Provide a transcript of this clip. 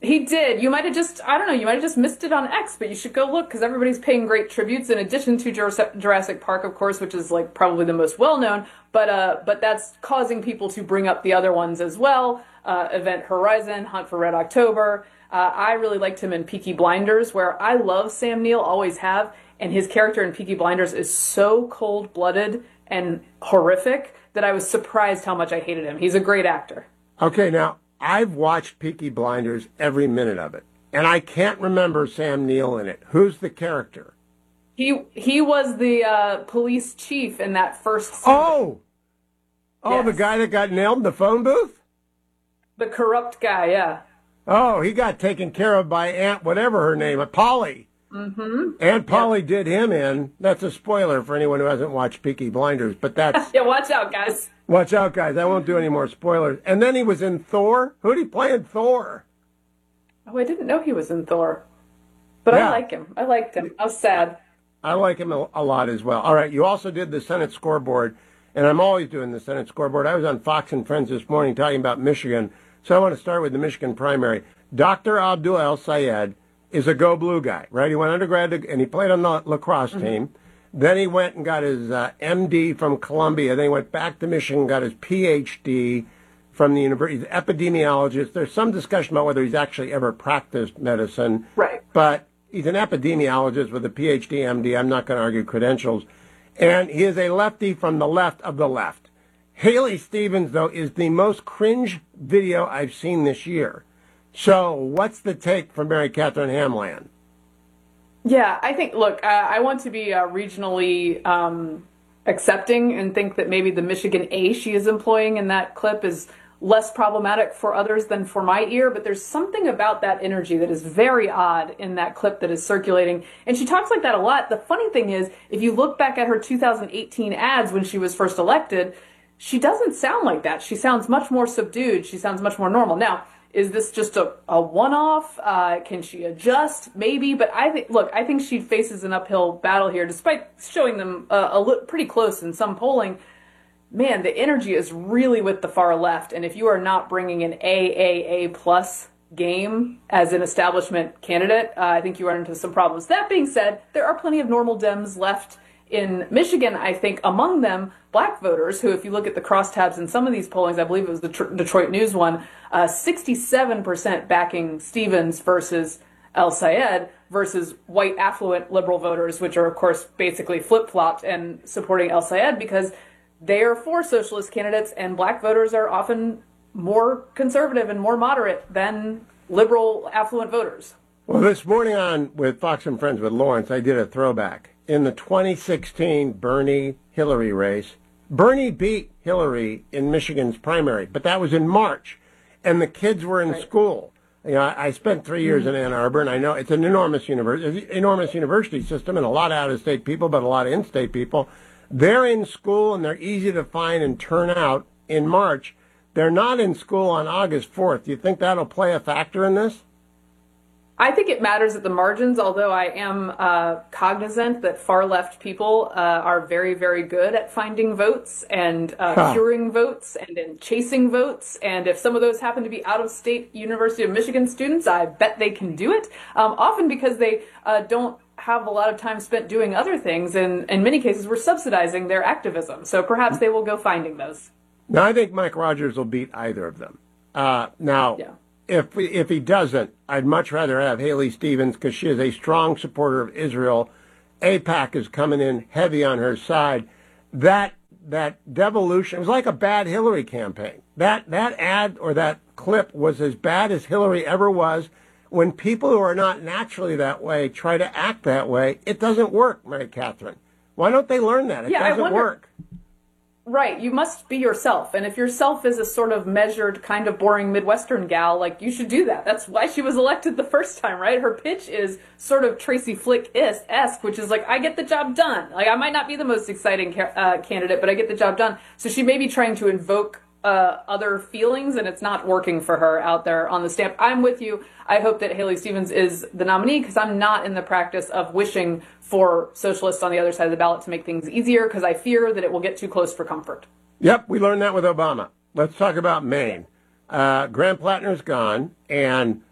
He did. You might have just, I don't know, you might have just missed it on X, but you should go look because everybody's paying great tributes in addition to Jurassic Park, of course, which is like probably the most well-known, but that's causing people to bring up the other ones as well. Event Horizon, Hunt for Red October. I really liked him in Peaky Blinders, where I love Sam Neill, always have, and his character in Peaky Blinders is so cold-blooded and horrific that I was surprised how much I hated him. He's a great actor. Okay, now, I've watched Peaky Blinders every minute of it, and I can't remember Sam Neill in it. Who's the character? He was the police chief in that first season. Oh, yes. The guy that got nailed in the phone booth? The corrupt guy, yeah. Oh, he got taken care of by Aunt whatever her name, Polly. Mm-hmm. Aunt Polly did him in. That's a spoiler for anyone who hasn't watched Peaky Blinders, but that's... Yeah, watch out, guys. Watch out, guys. I won't do any more spoilers. And then he was in Thor. Who'd he play in Thor? Oh, I didn't know he was in Thor. But yeah. I like him. I liked him. I was sad. I like him a lot as well. All right, you also did the Senate scoreboard, and I'm always doing the Senate scoreboard. I was on Fox and Friends this morning talking about Michigan, so I want to start with the Michigan primary. Dr. Abdul El-Sayed is a Go Blue guy, right? He went undergrad and he played on the lacrosse team. Then he went and got his MD from Columbia. Then he went back to Michigan, got his PhD from the university. He's an epidemiologist. There's some discussion about whether he's actually ever practiced medicine. Right. But he's an epidemiologist with a PhD, MD. I'm not going to argue credentials. And he is a lefty from the left of the left. Haley Stevens, though, is the most cringe video I've seen this year. So what's the take from Mary Catherine Hamland? Yeah, I think, look, I want to be regionally accepting and think that maybe the Michigan A she is employing in that clip is less problematic for others than for my ear, but there's something about that energy that is very odd in that clip that is circulating. And she talks like that a lot. The funny thing is, if you look back at her 2018 ads when she was first elected, she doesn't sound like that. She sounds much more subdued. She sounds much more normal. Now, is this just a one-off? Can she adjust? Maybe, but I think she faces an uphill battle here, despite showing them pretty close in some polling. Man, the energy is really with the far left, and if you are not bringing an AAA plus game as an establishment candidate, I think you run into some problems. That being said, there are plenty of normal Dems left in Michigan, I think, among them, black voters who, if you look at the crosstabs in some of these pollings, I believe it was the Detroit News one, 67% backing Stevens versus El-Sayed versus white affluent liberal voters, which are, of course, basically flip-flopped and supporting El-Sayed because they are for socialist candidates, and black voters are often more conservative and more moderate than liberal affluent voters. Well, this morning on with Fox and Friends with Lawrence, I did a throwback. In the 2016 Bernie-Hillary race, Bernie beat Hillary in Michigan's primary, but that was in March, and the kids were in school. You know, I spent 3 years in Ann Arbor, and I know it's an enormous university system, and a lot of out-of-state people, but a lot of in-state people. They're in school, and they're easy to find and turn out in March. They're not in school on August 4th. Do you think that'll play a factor in this? I think it matters at the margins, although I am cognizant that far-left people are very, very good at finding votes and curing votes and in chasing votes. And if some of those happen to be out-of-state University of Michigan students, I bet they can do it, often because they don't have a lot of time spent doing other things. And in many cases, we're subsidizing their activism. So perhaps they will go finding those. Now, I think Mike Rogers will beat either of them. Yeah. If he doesn't, I'd much rather have Haley Stevens because she is a strong supporter of Israel. AIPAC is coming in heavy on her side. That devolution, it was like a bad Hillary campaign. That ad or that clip was as bad as Hillary ever was. When people who are not naturally that way try to act that way, it doesn't work, Mary Catherine. Why don't they learn that? It doesn't work. Right, you must be yourself, and if yourself is a sort of measured, kind of boring Midwestern gal, like, you should do that. That's why she was elected the first time, right? Her pitch is sort of Tracy Flick-esque, which is like, I get the job done. Like, I might not be the most exciting candidate, but I get the job done. So she may be trying to invoke other feelings, and it's not working for her out there on the stamp. I'm with you. I hope that Haley Stevens is the nominee because I'm not in the practice of wishing for socialists on the other side of the ballot to make things easier because I fear that it will get too close for comfort. Yep, we learned that with Obama. Let's talk about Maine. Graham Plattner's gone, and